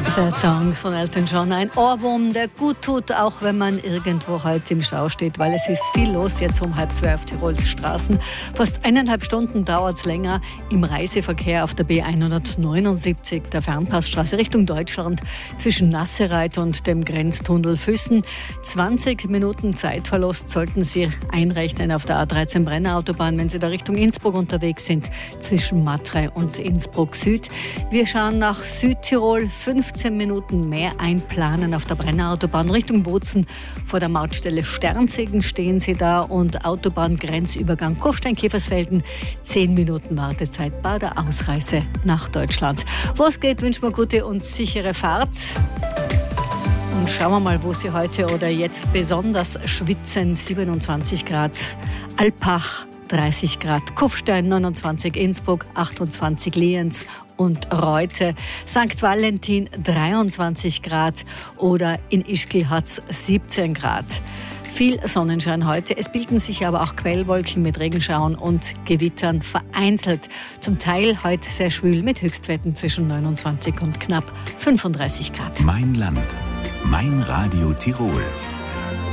Sad Songs von Elton John. Ein Ohrwurm, der gut tut, auch wenn man irgendwo heute im Stau steht, weil es ist viel los jetzt um 11:30 auf Tirols Straßen. Fast 1,5 Stunden dauert es länger im Reiseverkehr auf der B179, der Fernpassstraße Richtung Deutschland zwischen Nassereit und dem Grenztunnel Füssen. 20 Minuten Zeitverlust sollten Sie einrechnen auf der A13 Brennerautobahn, wenn Sie da Richtung Innsbruck unterwegs sind, zwischen Matrei und Innsbruck Süd. Wir schauen nach Südtirol, 15 Minuten mehr einplanen auf der Brennerautobahn Richtung Bozen. Vor der Mautstelle Sternsigen stehen Sie da und Autobahngrenzübergang Kufstein-Käfersfelden. 10 Minuten Wartezeit bei der Ausreise nach Deutschland. Wo es geht, wünschen wir gute und sichere Fahrt. Und schauen wir mal, wo Sie heute oder jetzt besonders schwitzen. 27 Grad Alpach, 30 Grad Kufstein, 29 Innsbruck, 28 Lienz und Reute, St. Valentin 23 Grad oder in Ischgl hat es 17 Grad. Viel Sonnenschein heute, es bilden sich aber auch Quellwolken mit Regenschauern und Gewittern vereinzelt. Zum Teil heute sehr schwül mit Höchstwerten zwischen 29 und knapp 35 Grad. Mein Land, mein Radio Tirol.